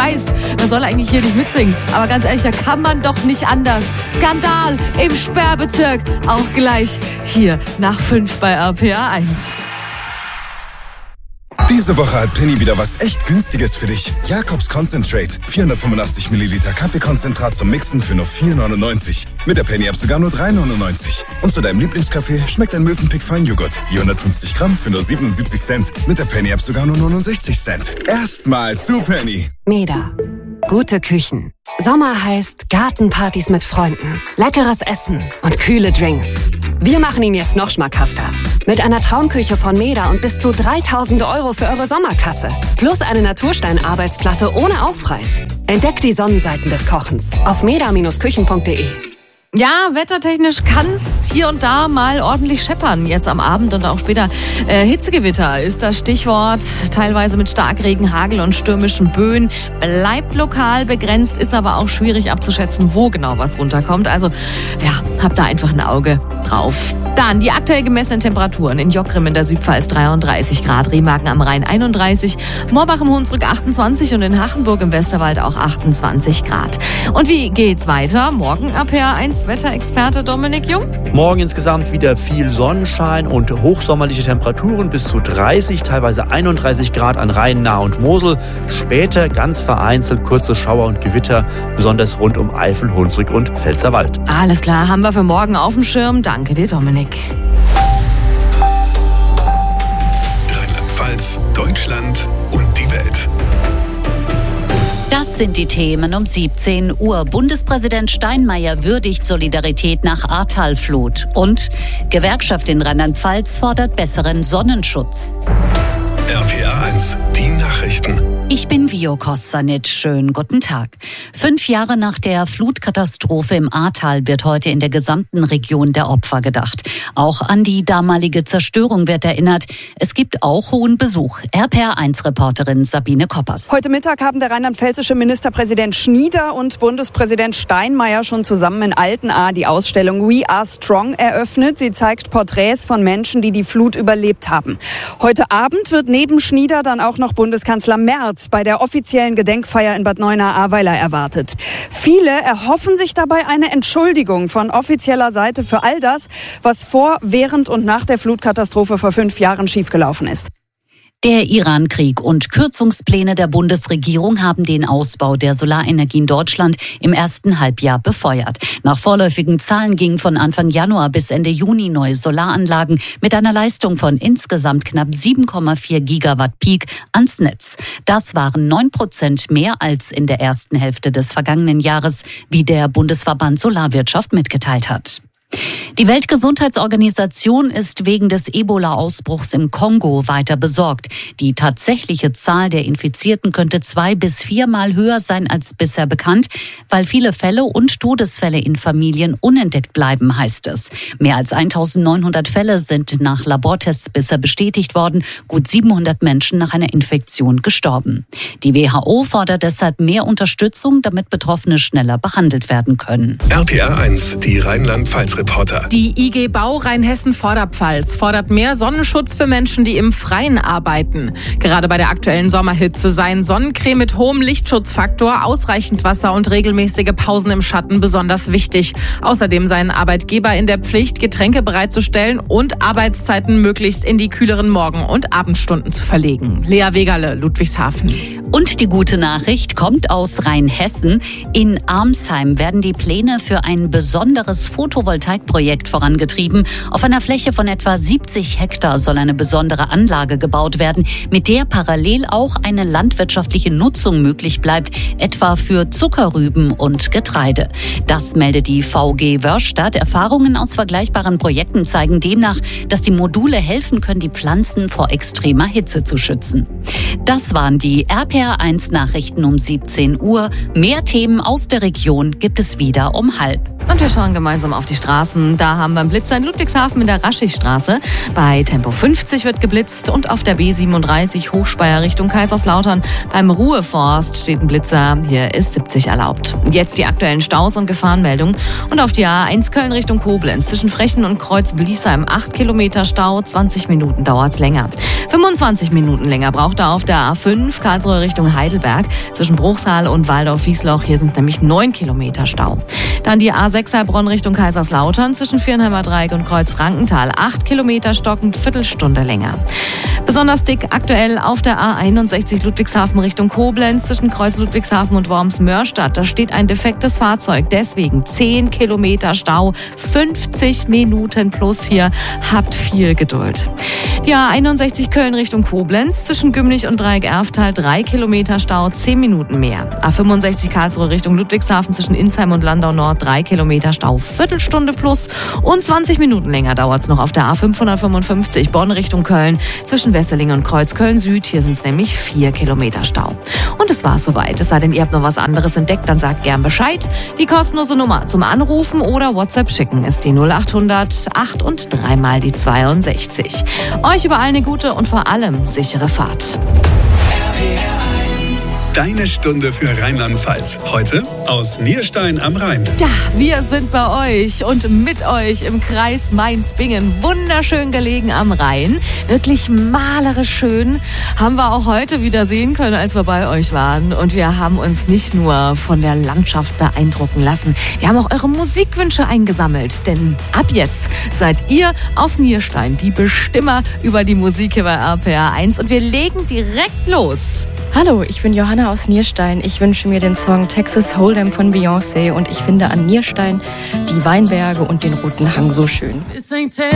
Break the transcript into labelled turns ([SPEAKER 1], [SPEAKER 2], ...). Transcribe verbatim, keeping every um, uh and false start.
[SPEAKER 1] weiß, man soll eigentlich hier nicht mitsingen. Aber ganz ehrlich, da kann man doch nicht anders. Skandal im Sperrbezirk. Auch gleich hier nach fünf bei R P R eins.
[SPEAKER 2] Diese Woche hat Penny wieder was echt Günstiges für dich. Jakobs Concentrate. vierhundertfünfundachtzig Milliliter Kaffeekonzentrat zum Mixen für nur vier neunundneunzig. Mit der Penny-App sogar nur drei neunundneunzig. Und zu deinem Lieblingskaffee schmeckt ein Mövenpick Feinjoghurt. vierhundertfünfzig Gramm für nur siebenundsiebzig Cent. Mit der Penny-App sogar nur neunundsechzig Cent. Erstmal zu Penny.
[SPEAKER 3] Meda. Gute Küchen. Sommer heißt Gartenpartys mit Freunden, leckeres Essen und kühle Drinks. Wir machen ihn jetzt noch schmackhafter. Mit einer Traumküche von Meda und bis zu dreitausend Euro für eure Sommerkasse. Plus eine Naturstein-Arbeitsplatte ohne Aufpreis. Entdeckt die Sonnenseiten des Kochens auf meda Bindestrich küchen Punkt de.
[SPEAKER 1] Ja, wettertechnisch kann es hier und da mal ordentlich scheppern. Jetzt am Abend und auch später. Äh, Hitzegewitter ist das Stichwort. Teilweise mit Starkregen, Hagel und stürmischen Böen. Bleibt lokal begrenzt, ist aber auch schwierig abzuschätzen, wo genau was runterkommt. Also, ja, habt da einfach ein Auge drauf. Dann die aktuell gemessenen Temperaturen. In Jockrim in der Südpfalz dreiunddreißig Grad, Remagen am Rhein einunddreißig, Morbach im Hunsrück achtundzwanzig und in Hachenburg im Westerwald auch achtundzwanzig Grad. Und wie geht's weiter? Morgen R P R eins Wetterexperte Dominik Jung.
[SPEAKER 4] Morgen insgesamt wieder viel Sonnenschein und hochsommerliche Temperaturen bis zu dreißig, teilweise einunddreißig Grad an Rhein, Nahe und Mosel. Später ganz vereinzelt kurze Schauer und Gewitter, besonders rund um Eifel, Hunsrück und Pfälzerwald.
[SPEAKER 1] Alles klar, haben wir für morgen auf dem Schirm. Danke dir, Dominik.
[SPEAKER 2] Rheinland-Pfalz, Deutschland und die Welt.
[SPEAKER 5] Das sind die Themen um siebzehn Uhr. Bundespräsident Steinmeier würdigt Solidarität nach Ahrtalflut. Und Gewerkschaft in Rheinland-Pfalz fordert besseren Sonnenschutz.
[SPEAKER 2] R P R eins, die Nachrichten.
[SPEAKER 5] Ich bin Vio Kossanitsch. Schönen guten Tag. Fünf Jahre nach der Flutkatastrophe im Ahrtal wird heute in der gesamten Region der Opfer gedacht. Auch an die damalige Zerstörung wird erinnert. Es gibt auch hohen Besuch. R P R eins Reporterin Sabine Koppers.
[SPEAKER 6] Heute Mittag haben der rheinland-pfälzische Ministerpräsident Schnieder und Bundespräsident Steinmeier schon zusammen in Altenahr die Ausstellung We Are Strong eröffnet. Sie zeigt Porträts von Menschen, die die Flut überlebt haben. Heute Abend wird neben Schnieder dann auch noch Bundeskanzler Merz bei der offiziellen Gedenkfeier in Bad Neuenahr-Ahrweiler erwartet. Viele erhoffen sich dabei eine Entschuldigung von offizieller Seite für all das, was vor, während und nach der Flutkatastrophe vor fünf Jahren schiefgelaufen ist.
[SPEAKER 5] Der Iran-Krieg und Kürzungspläne der Bundesregierung haben den Ausbau der Solarenergie in Deutschland im ersten Halbjahr befeuert. Nach vorläufigen Zahlen gingen von Anfang Januar bis Ende Juni neue Solaranlagen mit einer Leistung von insgesamt knapp sieben Komma vier Gigawatt Peak ans Netz. Das waren neun Prozent mehr als in der ersten Hälfte des vergangenen Jahres, wie der Bundesverband Solarwirtschaft mitgeteilt hat. Die Weltgesundheitsorganisation ist wegen des Ebola-Ausbruchs im Kongo weiter besorgt. Die tatsächliche Zahl der Infizierten könnte zwei- bis viermal höher sein als bisher bekannt, weil viele Fälle und Todesfälle in Familien unentdeckt bleiben, heißt es. Mehr als eintausendneunhundert Fälle sind nach Labortests bisher bestätigt worden, gut siebenhundert Menschen nach einer Infektion gestorben. Die W H O fordert deshalb mehr Unterstützung, damit Betroffene schneller behandelt werden können.
[SPEAKER 2] R P R eins, die Rheinland-Pfalz-Reporter.
[SPEAKER 7] Die I G Bau Rheinhessen-Vorderpfalz fordert mehr Sonnenschutz für Menschen, die im Freien arbeiten. Gerade bei der aktuellen Sommerhitze seien Sonnencreme mit hohem Lichtschutzfaktor, ausreichend Wasser und regelmäßige Pausen im Schatten besonders wichtig. Außerdem seien Arbeitgeber in der Pflicht, Getränke bereitzustellen und Arbeitszeiten möglichst in die kühleren Morgen- und Abendstunden zu verlegen. Lea Wegerle, Ludwigshafen.
[SPEAKER 5] Und die gute Nachricht kommt aus Rheinhessen. In Armsheim werden die Pläne für ein besonderes Photovoltaikprojekt vorangetrieben. Auf einer Fläche von etwa siebzig Hektar soll eine besondere Anlage gebaut werden, mit der parallel auch eine landwirtschaftliche Nutzung möglich bleibt, etwa für Zuckerrüben und Getreide. Das meldet die V G Wörstadt. Erfahrungen aus vergleichbaren Projekten zeigen demnach, dass die Module helfen können, die Pflanzen vor extremer Hitze zu schützen. Das waren die R P R eins Nachrichten um siebzehn Uhr. Mehr Themen aus der Region gibt es wieder um halb.
[SPEAKER 1] Und wir schauen gemeinsam auf die Straße. Straßen. Da haben wir einen Blitzer in Ludwigshafen in der Raschigstraße. Bei Tempo fünfzig wird geblitzt und auf der B siebenunddreißig Hochspeyer Richtung Kaiserslautern beim Ruheforst steht ein Blitzer. Hier ist siebzig erlaubt. Jetzt die aktuellen Staus und Gefahrenmeldungen. Und auf die A eins Köln Richtung Koblenz zwischen Frechen und Kreuz Bliesheim acht Kilometer Stau, zwanzig Minuten dauert's länger. fünfundzwanzig Minuten länger braucht er auf der A fünf Karlsruhe Richtung Heidelberg zwischen Bruchsal und Waldorf-Wiesloch. Hier sind nämlich neun Kilometer Stau. Dann die A sechs Heilbronn Richtung Kaiserslautern zwischen Viernheimer Dreieck und Kreuz Frankenthal. acht Kilometer stockend, Viertelstunde länger. Besonders dick aktuell auf der A einundsechzig Ludwigshafen Richtung Koblenz zwischen Kreuz Ludwigshafen und Worms-Mörstadt. Da steht ein defektes Fahrzeug, deswegen zehn Kilometer Stau, fünfzig Minuten plus hier. Habt viel Geduld. Die A einundsechzig Köln Richtung Koblenz zwischen Gümlich und Dreieck-Erftal drei Kilometer Stau, zehn Minuten mehr. A fünfundsechzig Karlsruhe Richtung Ludwigshafen zwischen Insheim und Landau Nord drei Kilometer Stau, Viertelstunde plus und zwanzig Minuten länger dauert es noch auf der A fünfhundertfünfundfünfzig Bonn Richtung Köln zwischen Wesseling und Kreuz-Köln Süd. Hier sind es nämlich vier Kilometer Stau. Und es war soweit. Es sei denn, ihr habt noch was anderes entdeckt, dann sagt gern Bescheid. Die kostenlose Nummer zum Anrufen oder WhatsApp schicken ist die null achthundert acht und dreimal die zweiundsechzig. Euch überall eine gute und vor allem sichere Fahrt.
[SPEAKER 2] Deine Stunde für Rheinland-Pfalz. Heute aus Nierstein am Rhein.
[SPEAKER 1] Ja, wir sind bei euch und mit euch im Kreis Mainz-Bingen. Wunderschön gelegen am Rhein. Wirklich malerisch schön. Haben wir auch heute wieder sehen können, als wir bei euch waren. Und wir haben uns nicht nur von der Landschaft beeindrucken lassen. Wir haben auch eure Musikwünsche eingesammelt. Denn ab jetzt seid ihr aus Nierstein die Bestimmer über die Musik hier bei R P R eins. Und wir legen direkt los.
[SPEAKER 8] Hallo, ich bin Johanna aus Nierstein. Ich wünsche mir den Song Texas Hold'em von Beyoncé und ich finde an Nierstein die Weinberge und den Roten Hang so schön.